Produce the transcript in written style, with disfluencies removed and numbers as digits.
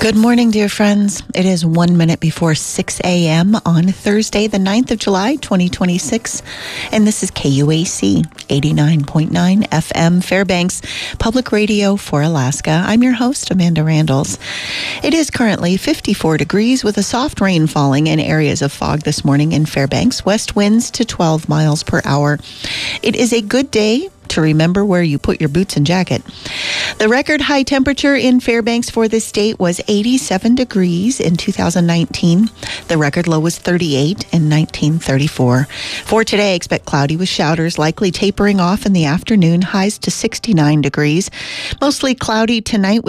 Good morning, dear friends. It is 1 minute before 6 a.m. on Thursday, the 9th of July, 2026. And this is KUAC 89.9 FM Fairbanks Public Radio for Alaska. I'm your host, Amanda Randalls. It is currently 54 degrees with a soft rain falling and areas of fog this morning in Fairbanks. West winds to 12 miles per hour. It is a good day to remember where you put your boots and jacket. The record high temperature in Fairbanks for this date was 87 degrees in 2019. The record low was 38 in 1934. For today, expect cloudy with showers likely tapering off in the afternoon, highs to 69 degrees. Mostly cloudy tonight with